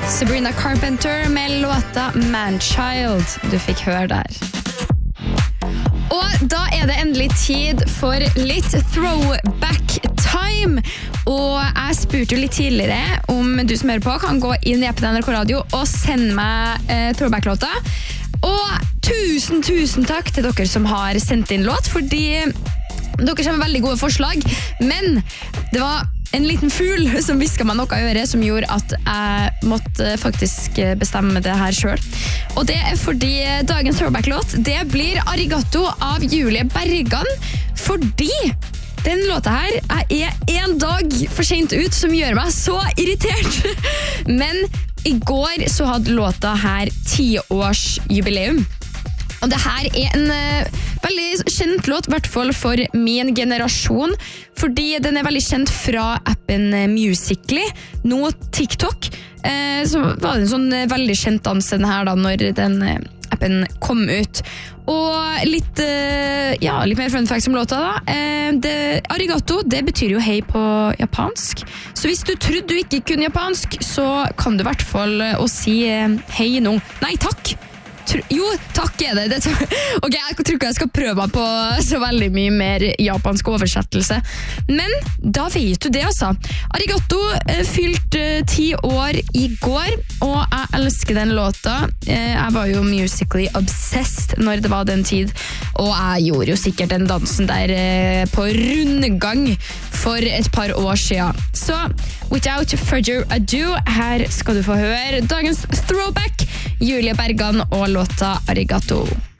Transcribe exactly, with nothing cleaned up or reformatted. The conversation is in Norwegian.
Sabrina Carpenter med låta Man-Child du fikk høre der. Og da er det endelig tid for litt throwback time. Og jeg spurte jo litt tidligere om du som hører på kan gå inn i appen N R K Radio og sende meg eh, throwback-låta. Og tusen, tusen takk til dere som har sendt inn låt, fordi dere kommer med veldig gode forslag. Men det var en liten fugl som visket meg noe i øret som gjorde at jeg måtte faktisk bestemme det her selv. Og det er fordi dagens throwback-låt, det blir Arigato av Julie Bergan, fordi den låta her er en dag for sent ut som gjør meg så irritert. Men i går så hadde låta her ti års jubileum. Og det her er en uh, veldig kjent låt, i hvert fall for min generasjon, fordi den er veldig kjent fra appen Musical.ly, nå TikTok. Uh, så var det en sånn uh, veldig kjent dans den her da, når den uh, appen kom ut. Og litt, uh, ja, litt mer fun facts om låta da. Uh, det, arigato, det betyr jo hei på japansk. Så hvis du trodde du ikke kunne japansk, så kan du i hvert fall uh, å si uh, hei nå. Nei, takk! Jo, takk er det. det ok, jeg tror ikke jeg skal prøve meg på så veldig mye mer japansk oversettelse. Men da vet du det, altså. Arigato eh, fylt eh, ti år i går, og jeg elsker den låta. Eh, jeg var jo musically obsessed når det var den tid, og jeg gjorde jo sikkert den dansen der eh, på rundgang for et par år siden. Så, without further ado, her skal du få høre dagens throwback, Julie Bergan og låta Arigato.